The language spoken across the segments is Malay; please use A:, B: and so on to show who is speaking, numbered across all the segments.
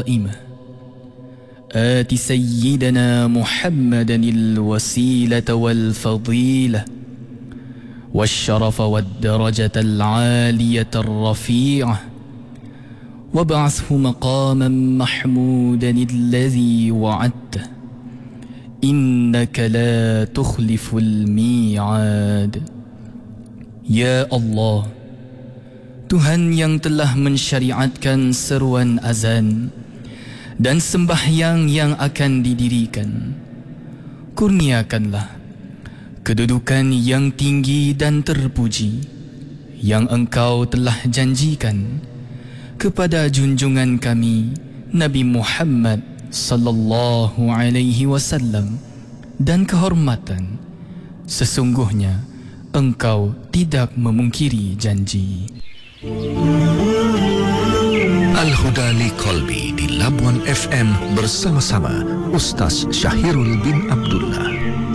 A: قائمة آت سيدنا محمدا الوسيلة والفضيلة والشرف والدرجة العالية الرفيعة وابعثه مقاما محمودا الذي وعدته إنك لا تخلف الميعاد. Ya Allah, Tuhan yang telah mensyariatkan seruan azan dan sembahyang yang akan didirikan, kurniakanlah kedudukan yang tinggi dan terpuji yang Engkau telah janjikan kepada junjungan kami Nabi Muhammad sallallahu alaihi wasallam, dan kehormatan sesungguhnya Engkau tidak memungkiri janji.
B: Al-Huda li Qalbi di Labuan FM bersama-sama Ustaz Syahirul bin Abdullah.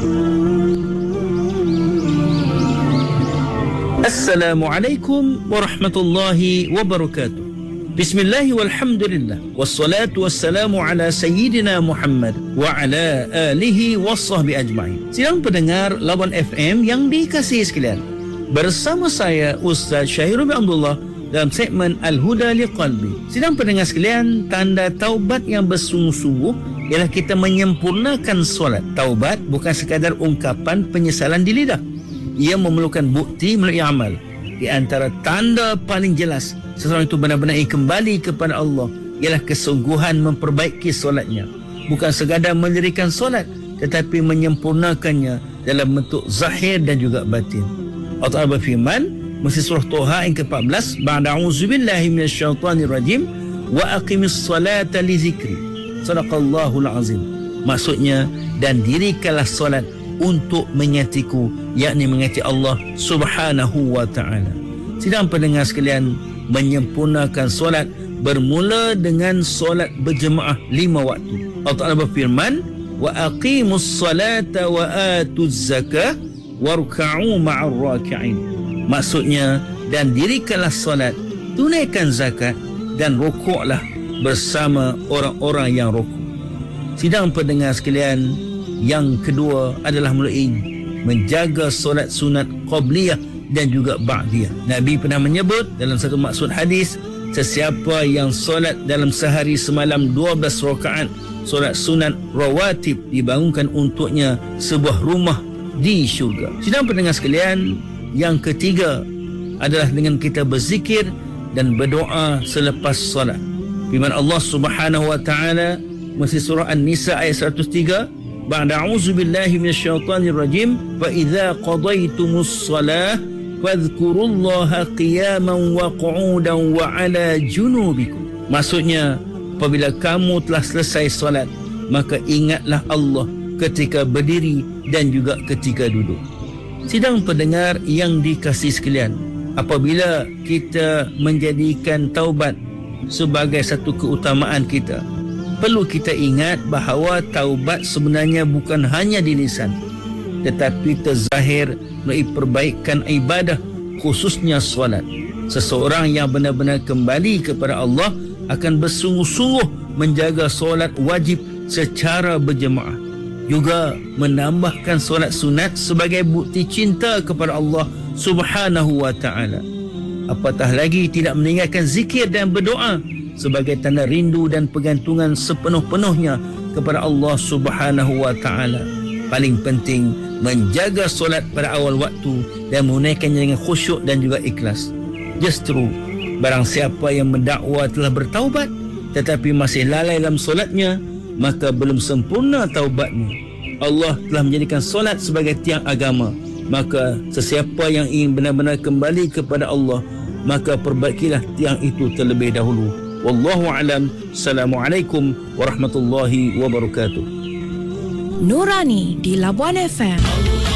C: Assalamualaikum warahmatullahi wabarakatuh. Bismillahi walhamdulillah wassalatu wassalamu ala sayyidina Muhammad wa ala alihi wassahbi ajma'in. Sidang pendengar Labuan FM yang dikasihi sekalian, bersama saya Ustaz Syahirul bin Abdullah dalam segmen Al-Huda li Qalbi. Sidang pendengar sekalian, tanda taubat yang bersungguh-sungguh ialah kita menyempurnakan solat. Taubat bukan sekadar ungkapan penyesalan di lidah. Ia memerlukan bukti melalui amal. Di antara tanda paling jelas seseorang itu benar-benar ingin kembali kepada Allah ialah kesungguhan memperbaiki solatnya. Bukan sekadar mendirikan solat, tetapi menyempurnakannya dalam bentuk zahir dan juga batin. Allah Ta'ala berfirman, mesti surah Toha yang ke-14, ba'da a'udzubillahi minasyaitanirrajim wa aqimis salata li zikri. Sadaqallahul azim. Maksudnya, dan dirikanlah solat untuk mengingatiku, yakni mengingati Allah Subhanahu wa ta'ala. Sidang pendengar sekalian, menyempurnakan solat bermula dengan solat berjemaah 5 waktu. Allah Ta'ala berfirman, wa aqimus salata wa atuz zakah warka'u ma'ar raki'in. Maksudnya, dan dirikanlah solat, tunaikan zakat dan rukuklah bersama orang-orang yang rukuk. Sidang pendengar sekalian, yang kedua adalah melalui menjaga solat sunat qabliyah dan juga ba'diyah. Nabi pernah menyebut dalam satu maksud hadis, sesiapa yang solat dalam sehari semalam 12 rakaat solat sunat rawatib, dibangunkan untuknya sebuah rumah di syurga. Sidang pendengar sekalian, yang ketiga adalah dengan kita berzikir dan berdoa selepas solat. Firman Allah Subhanahu wa ta'ala, masih surah An-Nisa ayat 103, ba'da a'udzubillahi minasyaitanirrajim fa idza qadaytumus shalah fadhkurullaha qiyaman wa qu'udan wa 'ala junubikum. Maksudnya, apabila kamu telah selesai solat, maka ingatlah Allah ketika berdiri dan juga ketika duduk. Sidang pendengar yang dikasihi sekalian, apabila kita menjadikan taubat sebagai satu keutamaan kita, perlu kita ingat bahawa taubat sebenarnya bukan hanya di lisan, tetapi terzahir melalui perbaikan ibadah, khususnya solat. Seseorang yang benar-benar kembali kepada Allah akan bersungguh-sungguh menjaga solat wajib secara berjemaah. Juga menambahkan solat sunat sebagai bukti cinta kepada Allah Subhanahu wa ta'ala. Apatah lagi tidak meninggalkan zikir dan berdoa sebagai tanda rindu dan pergantungan sepenuh-penuhnya kepada Allah Subhanahu wa ta'ala. Paling penting, menjaga solat pada awal waktu dan menunaikannya dengan khusyuk dan juga ikhlas. Justru, barang siapa yang mendakwa telah bertaubat tetapi masih lalai dalam solatnya, maka belum sempurna taubatnya. Allah telah menjadikan solat sebagai tiang agama. Maka sesiapa yang ingin benar-benar kembali kepada Allah, maka perbaikilah tiang itu terlebih dahulu. Wallahu alam. Assalamualaikum warahmatullahi wabarakatuh.
D: Nurani di Labuan FM.